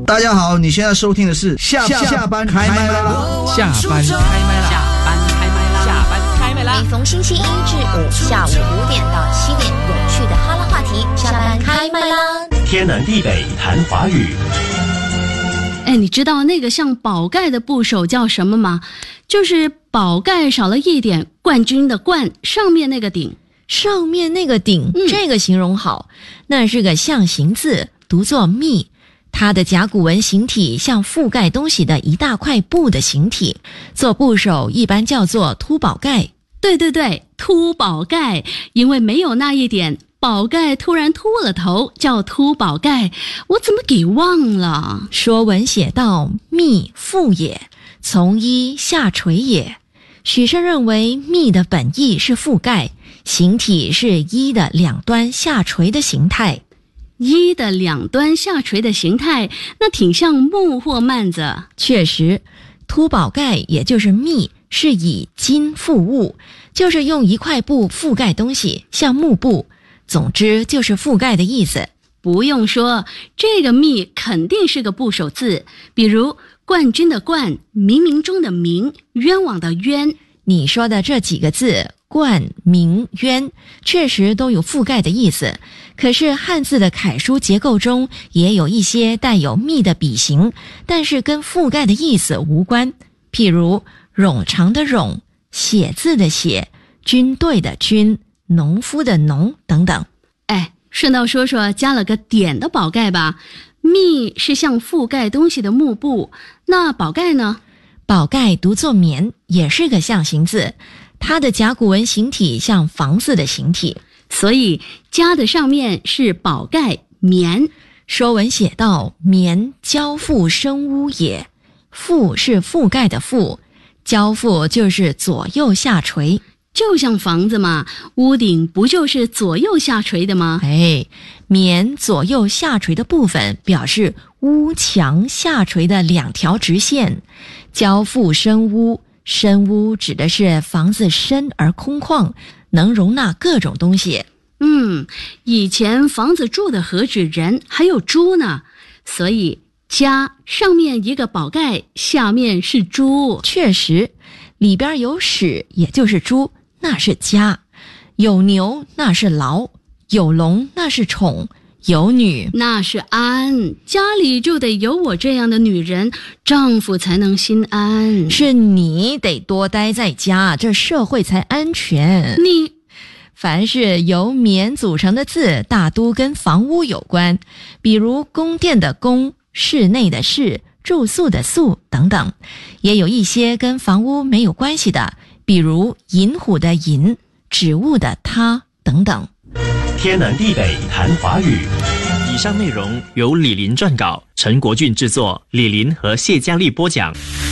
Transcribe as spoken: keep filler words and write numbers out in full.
大家好，你现在收听的是下下班开麦啦！ 下班开麦啦！ 下班开麦啦！ 下班开麦啦！ 每逢星期一至五下午五点到七点，有趣的哈拉话题，下班开麦啦！ 天南地北谈华语。 哎，你知道那个像宝盖的部首叫什么吗？就是宝盖少了一点冠军的冠，上面那个顶。 上面那个顶、嗯、这个形容好，那是个象形字，读作密。它的甲骨文形体像覆盖东西的一大块布的形体，做部首一般叫做凸宝盖。 对对对，凸宝盖，因为没有那一点宝盖突然秃了头，叫凸宝盖，我怎么给忘了？ 说文写道：密覆也，从一下垂也。许慎认为密的本意是覆盖，形体是一的两端下垂的形态。 一的两端下垂的形态，那挺像木或幔子。 确实，凸宝盖也就是密，是以巾覆物，就是用一块布覆盖东西，像幕布。总之就是覆盖的意思。 不用说，这个密肯定是个部首字，比如冠军的冠，冥冥中的冥，冤枉的冤。 你说的这几个字，冠、冥、冤，确实都有覆盖的意思。可是汉字的楷书结构中也有一些带有密的笔形，但是跟覆盖的意思无关。譬如冗长的冗，写字的写，军队的军，农夫的农等等。 哎，顺道说说加了个点的宝盖吧。密是像覆盖东西的幕布，那宝盖呢？ 宝盖读作棉，也是个象形字，它的甲骨文形体像房子的形体， 所以加的上面是宝盖棉。 说文写道：棉交覆生屋也。覆是覆盖的覆，交覆就是左右下垂， 就像房子嘛，屋顶不就是左右下垂的吗？ 哎，棉左右下垂的部分表示屋墙下垂的两条直线。交覆深屋，深屋指的是房子深而空旷，能容纳各种东西。 嗯，以前房子住的何止人，还有猪呢，所以家上面一个宝盖，下面是猪。 确实，里边有屎，也就是猪，那是家；有牛，那是牢；有龙，那是宠；有女， 那是安。家里就得有我这样的女人，丈夫才能心安。 是你得多待在家，这社会才安全。 你凡是由棉组成的字，大都跟房屋有关，比如宫殿的宫，室内的室，住宿的宿等等。也有一些跟房屋没有关系的，比如银虎的银，植物的它等等。 天南地北谈华语。 以上内容由李林撰稿，陈国俊制作，李林和谢佳丽播讲。